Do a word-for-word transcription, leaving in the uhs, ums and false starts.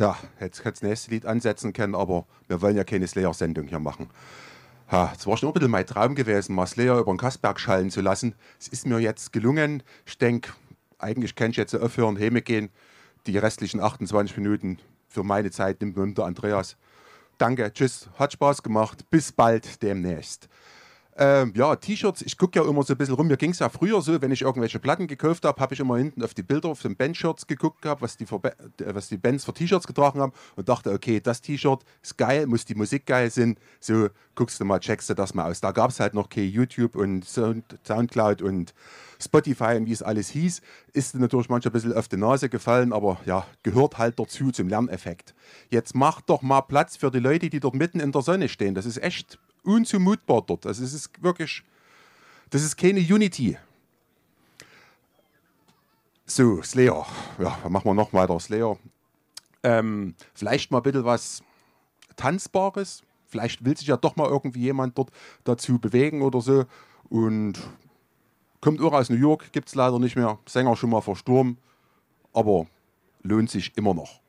Ja, jetzt hätte das nächste Lied ansetzen können, aber wir wollen ja keine Slayer-Sendung hier machen. Es war schon ein bisschen mein Traum gewesen, mal Slayer über den Kasperg schallen zu lassen. Es ist mir jetzt gelungen. Ich denke, eigentlich kann ich jetzt aufhören, heimgehen. Die restlichen achtundzwanzig Minuten für meine Zeit nimmt mir der Andreas. Danke, tschüss, hat Spaß gemacht. Bis bald demnächst. Ähm, ja, T-Shirts, ich gucke ja immer so ein bisschen rum. Mir ging es ja früher so, wenn ich irgendwelche Platten gekauft habe, habe ich immer hinten auf die Bilder, auf den Bandshirts geguckt gehabt, was die, was die Bands für T-Shirts getragen haben und dachte, okay, das T-Shirt ist geil, muss die Musik geil sein. So guckst du mal, checkst du das mal aus. Da gab es halt noch kein YouTube und Sound, Soundcloud und Spotify und wie es alles hieß. Ist natürlich manchmal ein bisschen auf die Nase gefallen, aber ja, gehört halt dazu zum Lerneffekt. Jetzt macht doch mal Platz für die Leute, die dort mitten in der Sonne stehen. Das ist echt unzumutbar dort. Also es ist wirklich, das ist keine Unity. So, Slayer. Ja, machen wir noch weiter. Slayer. Ähm, vielleicht mal ein bisschen was Tanzbares. Vielleicht will sich ja doch mal irgendwie jemand dort dazu bewegen oder so. Und kommt auch aus New York, gibt es leider nicht mehr. Sänger schon mal verstorben. Aber lohnt sich immer noch.